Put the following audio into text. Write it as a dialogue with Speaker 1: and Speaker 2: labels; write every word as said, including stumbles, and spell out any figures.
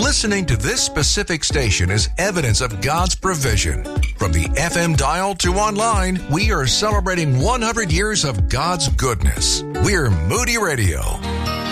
Speaker 1: Listening to this specific station is evidence of God's provision. From the F M dial to online, we are celebrating one hundred years of God's goodness. We're Moody Radio.